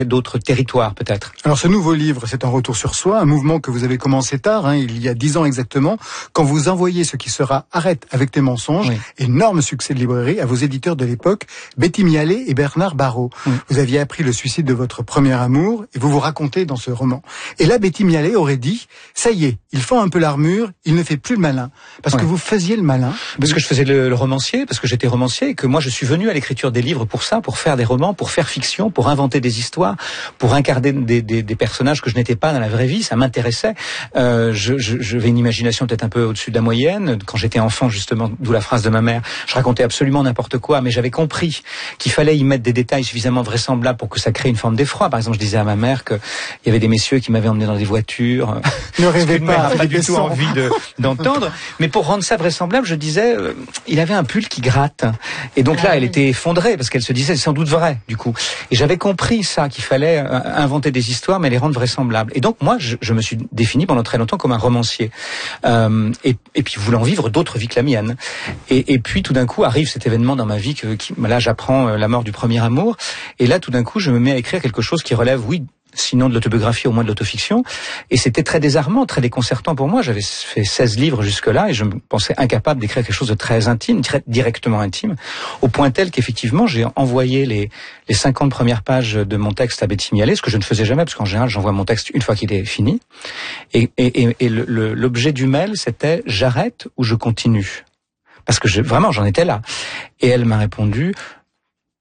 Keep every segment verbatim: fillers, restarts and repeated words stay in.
d'autres territoires peut-être. Alors ce nouveau livre, c'est un retour sur soi, un mouvement que vous avez commencé tard, hein, il y a dix ans exactement, quand vous envoyez ce qui sera Arrête avec tes mensonges, oui. Énorme succès de librairie à vos éditeurs de l'époque, Betty Mialet et Bernard Barrault. Oui. Vous aviez appris le suicide de votre premier amour et vous vous racontez dans ce roman. Et là, Betty Mialet aurait dit, ça y est, il fend un peu l'armure, il ne fait plus le malin. Parce oui. que vous faisiez le malin. Parce que je faisais le, le romancier, parce que j'étais romancier et que moi je suis venu à l'écriture des livres pour ça, pour faire des romans, pour faire fiction, pour inventer des histoires, pour incarner des, des, des personnages que je n'étais pas dans la vraie vie, ça m'intéressait. Euh, je, je, j'avais une imagination peut-être un peu au-dessus de la moyenne. Quand j'étais enfant, justement, d'où la phrase de ma mère, je racontais absolument n'importe quoi, mais j'avais compris qu'il fallait y mettre des détails suffisamment vraisemblables pour que ça crée une forme d'effroi. Par exemple, je disais à ma mère qu'il y avait des messieurs qui m'avaient emmené dans des voitures. Ne rêvez pas, pas du tout envie de, d'entendre. Mais pour rendre ça vraisemblable, je disais, euh, il avait un pull qui gratte. Et donc là, elle était effondrée parce qu'elle se disait, c'est sans doute vrai, du coup. Et j'avais compris ça, qu'il fallait inventer des histoires, mais les rendre vraisemblables. Et donc moi, je, je me suis défini pendant très longtemps comme un romancier, euh, et, et puis voulant vivre d'autres vies que la mienne. Et, et puis tout d'un coup arrive cet événement dans ma vie que qui, là, j'apprends la mort du premier amour, et là tout d'un coup, je me mets à écrire quelque chose qui relève, oui, sinon de l'autobiographie, au moins de l'autofiction. Et c'était très désarmant, très déconcertant pour moi. J'avais fait seize livres jusque-là et je me pensais incapable d'écrire quelque chose de très intime, très directement intime, au point tel qu'effectivement, j'ai envoyé les, les cinquante premières pages de mon texte à Betty Mialet, ce que je ne faisais jamais, parce qu'en général, j'envoie mon texte une fois qu'il est fini. Et, et, et, et le, le, l'objet du mail, c'était « J'arrête ou je continue ?» Parce que je, vraiment, j'en étais là. Et elle m'a répondu « Continue »,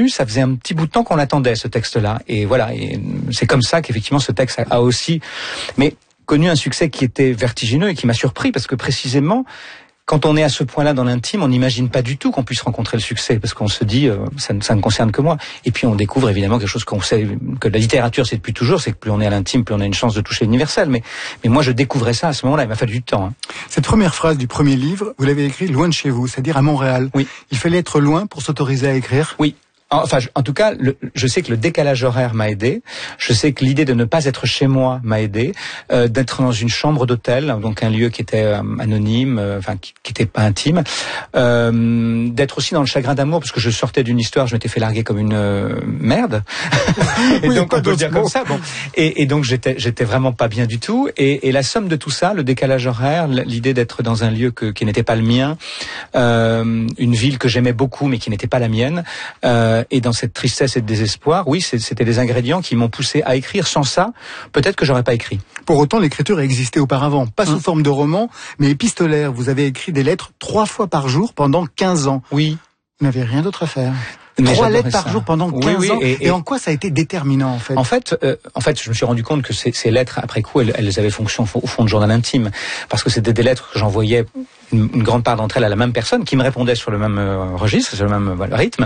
ça faisait un petit bout de temps qu'on l'attendait, ce texte-là. Et voilà, et c'est comme ça qu'effectivement ce texte a aussi, mais connu un succès qui était vertigineux et qui m'a surpris, parce que précisément, quand on est à ce point-là dans l'intime, on n'imagine pas du tout qu'on puisse rencontrer le succès, parce qu'on se dit, euh, ça, ça ne concerne que moi. Et puis on découvre évidemment quelque chose qu'on sait, que la littérature c'est depuis toujours, c'est que plus on est à l'intime, plus on a une chance de toucher l'universel. Mais, mais moi je découvrais ça à ce moment-là, il m'a fallu du temps. Hein. Cette première phrase du premier livre, vous l'avez écrite loin de chez vous, c'est-à-dire à Montréal. Oui. Il fallait être loin pour s'autoriser à écrire. Oui. Enfin, en tout cas, le, je sais que le décalage horaire m'a aidé. Je sais que l'idée de ne pas être chez moi m'a aidé. Euh, d'être dans une chambre d'hôtel, donc un lieu qui était euh, anonyme, euh, enfin qui, qui était pas intime. Euh, d'être aussi dans le chagrin d'amour, parce que je sortais d'une histoire, je m'étais fait larguer comme une euh, merde. et oui, donc on peut le dire comme ça. Bon. Et, et donc j'étais, j'étais vraiment pas bien du tout. Et, et la somme de tout ça, le décalage horaire, l'idée d'être dans un lieu que, qui n'était pas le mien, euh, une ville que j'aimais beaucoup mais qui n'était pas la mienne. Euh, Et dans cette tristesse et de désespoir, oui, c'était des ingrédients qui m'ont poussé à écrire. Sans ça, peut-être que j'aurais pas écrit. Pour autant, l'écriture a existé auparavant, pas sous hum. forme de roman, mais épistolaire. Vous avez écrit des lettres trois fois par jour pendant quinze ans. Oui. Vous n'avez rien d'autre à faire. Mais Trois lettres par ça. jour pendant quinze oui, oui, ans. Et, et, et en quoi ça a été déterminant, en fait? En fait, euh, en fait, je me suis rendu compte que ces, ces lettres, après coup, elles, elles avaient fonction au fond de journal intime. Parce que c'était des lettres que j'envoyais, une, une grande part d'entre elles, à la même personne, qui me répondait sur le même euh, registre, sur le même voilà, rythme.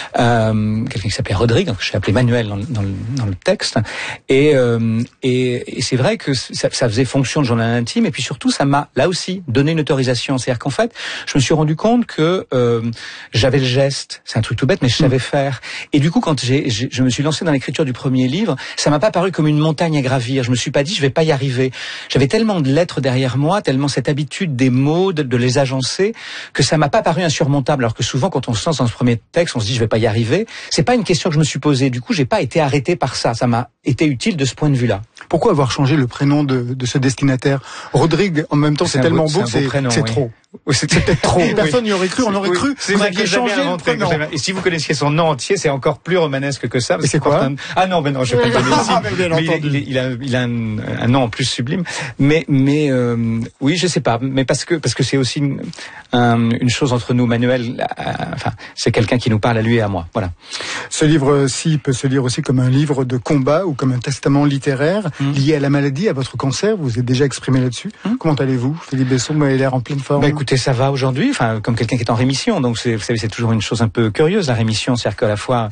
Euh, quelqu'un qui s'appelait Rodrigue, que j'ai appelé Manuel dans, dans, le, dans le texte. Et, euh, et, et c'est vrai que ça, ça faisait fonction de journal intime. Et puis surtout, ça m'a, là aussi, donné une autorisation. C'est-à-dire qu'en fait, je me suis rendu compte que euh, j'avais le geste. C'est un truc tout bête, mais je savais faire. Et du coup, quand j'ai, j'ai, je me suis lancé dans l'écriture du premier livre, ça m'a pas paru comme une montagne à gravir. Je me suis pas dit, je vais pas y arriver. J'avais tellement de lettres derrière moi, tellement cette habitude des mots, de, de les agencer, que ça m'a pas paru insurmontable. Alors que souvent, quand on se lance dans ce premier texte, on se dit, je vais pas y arriver. C'est pas une question que je me suis posée. Du coup, j'ai pas été arrêté par ça. Ça m'a été utile de ce point de vue-là. Pourquoi avoir changé le prénom de, de ce destinataire? Rodrigue, en même temps, c'est, c'est tellement beau, c'est, c'est, c'est oui. trop. C'était peut-être trop. Personne n'y aurait cru, on aurait oui. cru. C'est vrai que changé le prénom. Et si vous connaissiez son nom entier, c'est encore plus romanesque que ça. Et c'est quoi un... Ah non, ben non, je vais pas le donner ici. Ah, mais mais il, il, il a, il a un, un nom en plus sublime. Mais, mais euh, oui, je sais pas. Mais parce que parce que c'est aussi une, un, une chose entre nous, Manuel. Euh, enfin, c'est quelqu'un qui nous parle à lui et à moi. Voilà. Ce livre-ci peut se lire aussi comme un livre de combat ou comme un testament littéraire mmh. lié à la maladie, à votre cancer. Vous vous êtes déjà exprimé là-dessus. Mmh. Comment allez-vous, Philippe Besson? Vous avez l'air en pleine forme. Bah, écoutez, ça va aujourd'hui. Enfin, comme quelqu'un qui est en rémission. Donc, c'est, vous savez, c'est toujours une chose un peu curieuse, la rémission. C'est-à-dire qu'à la fois,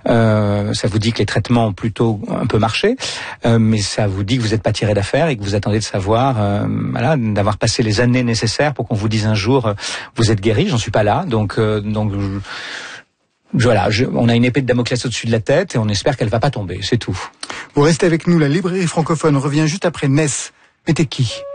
euh, ça vous dit que les traitements ont plutôt un peu marché, euh, mais ça vous dit que vous n'êtes pas tiré d'affaire et que vous attendez de savoir, euh, voilà, d'avoir passé les années nécessaires pour qu'on vous dise un jour, euh, vous êtes guéri. J'en suis pas là. Donc, euh, donc, je, voilà, je, on a une épée de Damoclès au-dessus de la tête et on espère qu'elle va pas tomber. C'est tout. Vous restez avec nous. La librairie francophone revient juste après Ness. Mettez qui?